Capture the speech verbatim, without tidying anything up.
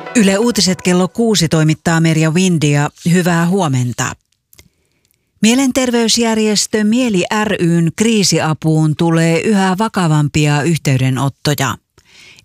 Yle Uutiset kello kuusi toimittaa Merja Windia. Hyvää huomenta. Mielenterveysjärjestö Mieli ry:n kriisiapuun tulee yhä vakavampia yhteydenottoja.